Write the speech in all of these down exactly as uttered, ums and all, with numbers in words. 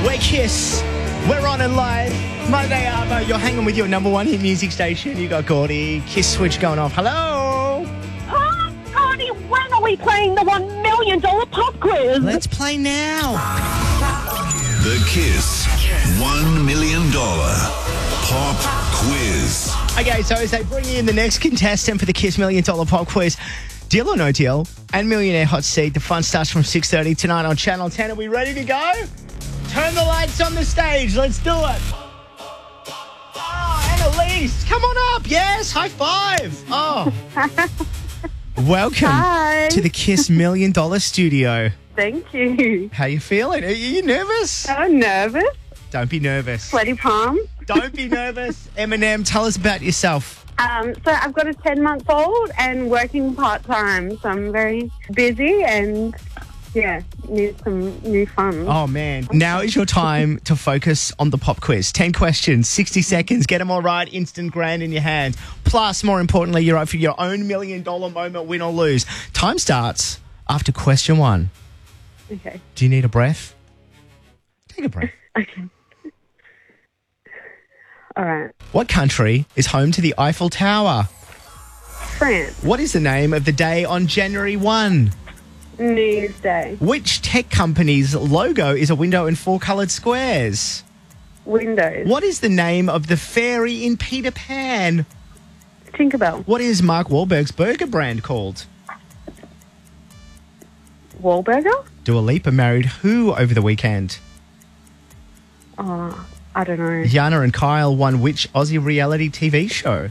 We're Kiss. We're on and live. Monday Arvo, you're hanging with your number one hit music station. You got Gordy. Kiss switch going off. Hello. Oh, Gordy, when are we playing the one million dollar pop quiz? Let's play now. The Kiss one million dollars Pop Quiz. Okay, so as they bring in the next contestant for the Kiss Million Dollar Pop Quiz, Deal or No Deal and Millionaire Hot Seat. The fun starts from six thirty tonight on Channel ten. Are we ready to go? Turn the lights on the stage. Let's do it. Oh, Annalise, come on up. Yes, high five. Oh. Welcome Hi. to the Kiss Million Dollar Studio. Thank you. How you feeling? Are you nervous? I'm nervous. Don't be nervous. Sweaty palms. Don't be nervous. Eminem, tell us about yourself. Um, so I've got a ten-month-old and working part-time, so I'm very busy and, yeah, need some new fun. Oh, man. Now is your time to focus on the pop quiz. ten questions, sixty seconds. Get them all right. Instant grand in your hand. Plus, more importantly, you're up for your own million-dollar moment, win or lose. Time starts after question one. Okay. Do you need a breath? Take a breath. Okay. All right. What country is home to the Eiffel Tower? France. What is the name of the day on January first? New Year's Day. Which tech company's logo is a window in four coloured squares? Windows. What is the name of the fairy in Peter Pan? Tinkerbell. What is Mark Wahlberg's burger brand called? Wahlburger? Dua Lipa married who over the weekend? Oh, I don't know. Yana and Kyle won which Aussie reality T V show?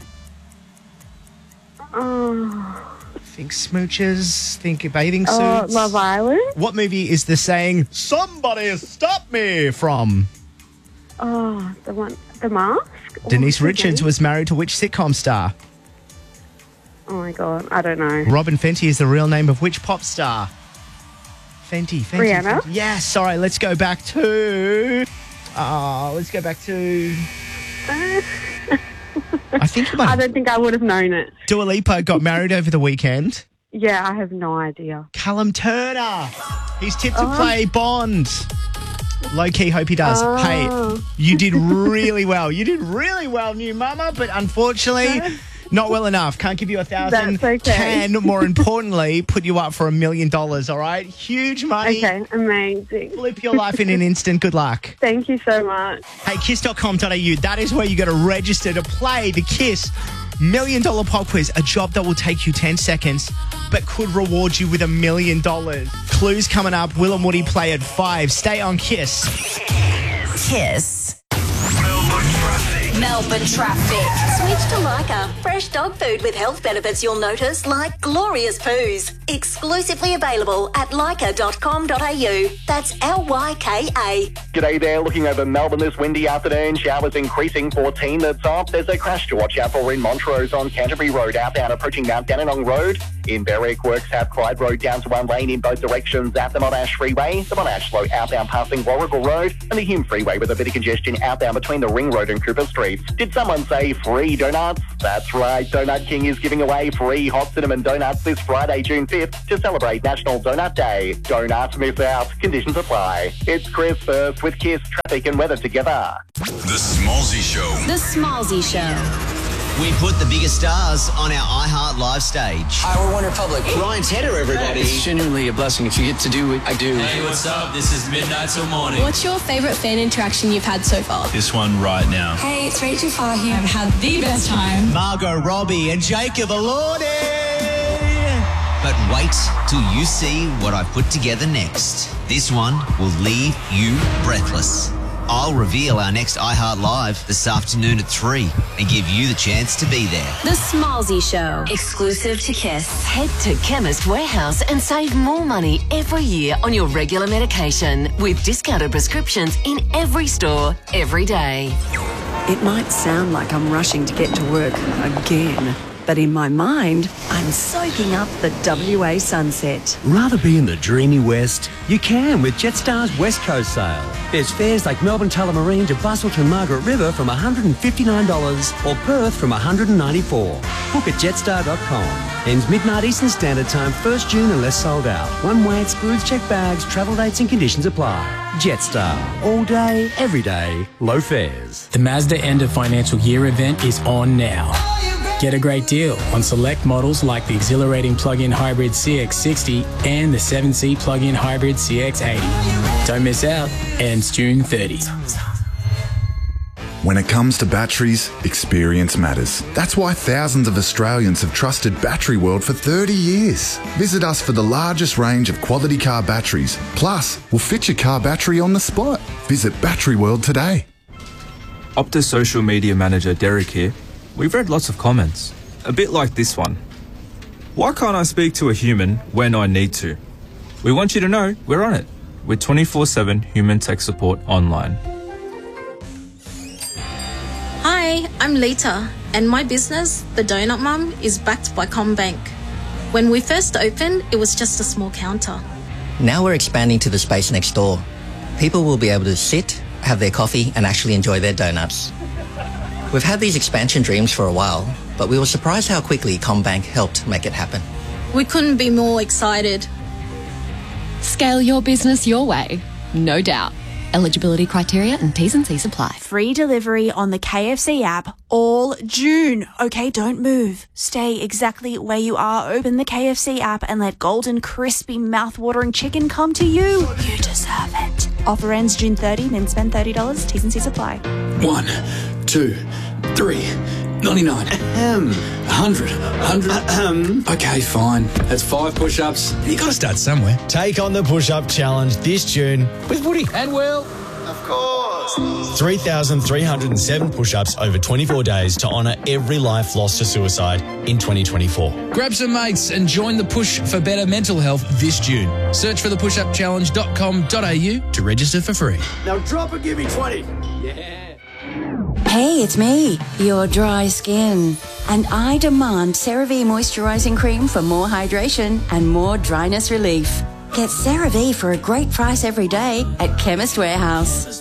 Oh, Think smooches, think bathing suits. oh Love Island? What movie is the saying, "Somebody stop me" from? Oh, the one, the mask? Denise What's her Richards name? was married to which sitcom star? Oh my God, I don't know. Robin Fenty is the real name of which pop star? Fenty, Fenty. Rihanna? Fenty. Yes, all right, let's go back to... Oh, let's go back to... I think you might I have... don't think I would have known it. Dua Lipa got married over the weekend. Yeah, I have no idea. Callum Turner. He's tipped to Oh. play Bond. Low-key, hope he does. Oh. Hey, you did really well. You did really well, new mama, but unfortunately... Not well enough. Can't give you a thousand. That's okay. Can, more importantly, put you up for a million dollars, all right? Huge money. Okay, amazing. Flip your life in an instant. Good luck. Thank you so much. Hey, kiss dot com dot a u. That is where you got to register to play the Kiss Million Dollar Pop Quiz, a job that will take you ten seconds but could reward you with a million dollars. Clues coming up. Will and Woody play at five. Stay on Kiss. Kiss. Melbourne traffic. Melbourne traffic. Switch to Lyca. Fresh dog food with health benefits you'll notice, like glorious poos. Exclusively available at lyca dot com dot a u. That's L Y K A. G'day there, looking over Melbourne this windy afternoon. Showers increasing, fourteen that's off. There's a crash to watch out for in Montrose on Canterbury Road, outbound approaching Mount Dandenong Road. In Berwick, works have Clyde Road down to one lane in both directions at the Monash Freeway. The Monash slow outbound passing Warrigal Road, and the Hume Freeway with a bit of congestion outbound between the Ring Road and Cooper Streets. Did someone say free donuts? That's right, Donut King is giving away free hot cinnamon donuts this Friday, June fifth, to celebrate National Donut Day. Don't miss out. Conditions apply. It's Chris first with Kiss, traffic and weather together. The Smallsy Show. The Smallsy Show. We put the biggest stars on our iHeart Live stage. Hi, we're One Republic. Ryan Tedder, everybody. It's genuinely a blessing if you get to do what I do. Hey, what's up? This is Midnight Till Morning. What's your favourite fan interaction you've had so far? This one right now. Hey, it's Rachel Fahey. I've had the best time. Margot Robbie and Jacob Elordi. But wait till you see what I've put together next. This one will leave you breathless. I'll reveal our next iHeart Live this afternoon at three and give you the chance to be there. The Smallsy Show. Exclusive to Kiss. Head to Chemist Warehouse and save more money every year on your regular medication with discounted prescriptions in every store, every day. It might sound like I'm rushing to get to work again, but in my mind, I'm soaking up the W A sunset. Rather be in the dreamy West? You can with Jetstar's West Coast sale. There's fares like Melbourne Tullamarine to Busselton Margaret River from one hundred fifty-nine dollars or Perth from one hundred ninety-four dollars. Book at jetstar dot com. Ends midnight Eastern Standard Time, first June unless sold out. One way at Scrooge, check bags, travel dates and conditions apply. Jetstar. All day, every day, low fares. The Mazda End of Financial Year event is on now. Get a great deal on select models like the exhilarating plug-in hybrid C X sixty and the seven seat plug-in hybrid C X eighty. Don't miss out. Ends June thirtieth. When it comes to batteries, experience matters. That's why thousands of Australians have trusted Battery World for thirty years. Visit us for the largest range of quality car batteries. Plus, we'll fit your car battery on the spot. Visit Battery World today. Optus social media manager Derek here. We've read lots of comments, a bit like this one. Why can't I speak to a human when I need to? We want you to know we're on it with twenty-four seven human tech support online. Hi, I'm Lita, and my business, The Donut Mum, is backed by CommBank. When we first opened, it was just a small counter. Now we're expanding to the space next door. People will be able to sit, have their coffee, and actually enjoy their donuts. We've had these expansion dreams for a while, but we were surprised how quickly CommBank helped make it happen. We couldn't be more excited. Scale your business your way, no doubt. Eligibility criteria and T's and C's apply. Free delivery on the K F C app all June. Okay, don't move. Stay exactly where you are. Open the K F C app and let golden, crispy, mouth-watering chicken come to you. You deserve it. Offer ends June thirtieth, then spend thirty dollars. T's and C's apply. One, two, three, ninety-nine. Ahem. A hundred. Hundred. Ahem. Okay, fine. That's five push-ups. You got to start somewhere. Take on the push-up challenge this June with Woody And Will. Of course. three thousand three hundred seven push-ups over twenty-four days to honour every life lost to suicide in twenty twenty-four. Grab some mates and join the push for better mental health this June. Search for the push up challenge dot com dot a u to register for free. Now drop and give me twenty. Yeah. Hey, it's me, your dry skin. And I demand CeraVe Moisturising Cream for more hydration and more dryness relief. Get CeraVe for a great price every day at Chemist Warehouse.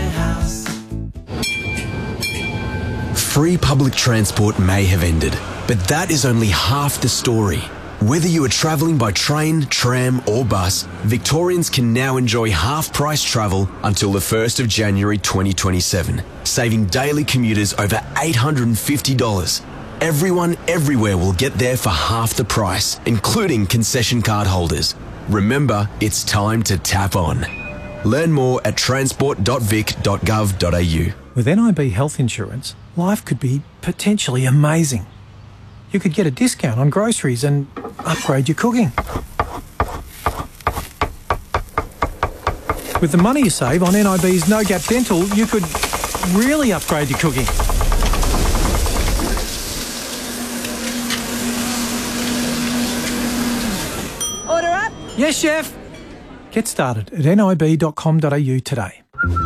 Free public transport may have ended, but that is only half the story. Whether you are travelling by train, tram or bus, Victorians can now enjoy half-price travel until the first of January twenty twenty-seven, saving daily commuters over eight hundred fifty dollars. Everyone everywhere will get there for half the price, including concession card holders. Remember, it's time to tap on. Learn more at transport dot vic dot gov dot a u. With N I B health insurance, life could be potentially amazing. You could get a discount on groceries and upgrade your cooking. With the money you save on N I B's No Gap Dental, you could really upgrade your cooking. Order up. Yes, chef. Get started at N I B dot com dot a u today.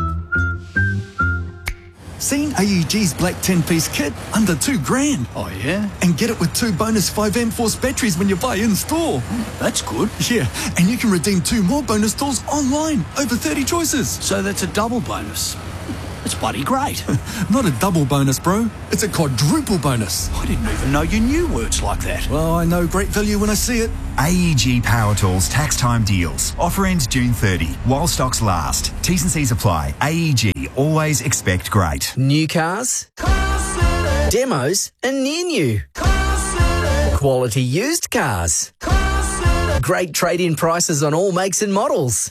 Seen A E G's black ten-piece kit? Under two grand. Oh, yeah? And get it with two bonus five amp force batteries when you buy in-store. That's good. Yeah, and you can redeem two more bonus tools online. Over thirty choices. So that's a double bonus. It's bloody great. Not a double bonus, bro. It's a quadruple bonus. I didn't even know you knew words like that. Well, I know great value when I see it. A E G Power Tools tax time deals. Offer ends June thirtieth while stocks last. T's and C's apply. A E G, always expect great. New cars, demos and near new. Quality used cars. Great trade-in prices on all makes and models.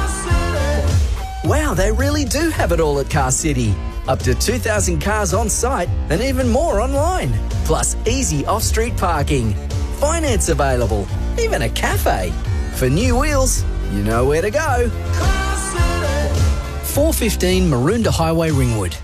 Wow, they really do have it all at Car City. Up to two thousand cars on site and even more online. Plus easy off-street parking. Finance available. Even a cafe. For new wheels, you know where to go. four fifteen Maroondah Highway, Ringwood.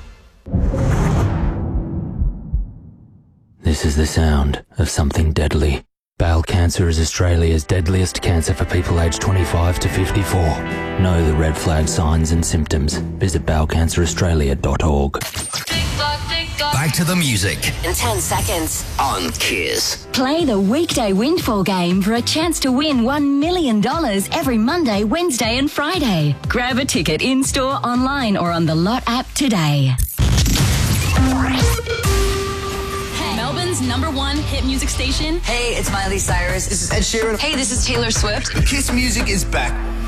This is the sound of something deadly. Bowel cancer is Australia's deadliest cancer for people aged twenty-five to fifty-four. Know the red flag signs and symptoms. Visit bowel cancer australia dot org. Back to the music. In ten seconds. On Kiss. Play the weekday Windfall game for a chance to win one million dollars every Monday, Wednesday and Friday. Grab a ticket in-store, online or on the Lot app today. Melbourne's Australia's number one hit music station. Hey, it's Miley Cyrus. This is Ed Sheeran. Hey, this is Taylor Swift. Kiss Music is back.